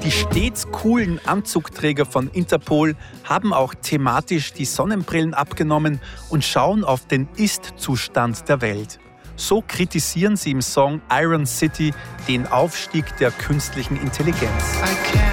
Die stets coolen Anzugträger von Interpol haben auch thematisch die Sonnenbrillen abgenommen und schauen auf den Ist-Zustand der Welt. So kritisieren sie im Song Iron City den Aufstieg der künstlichen Intelligenz.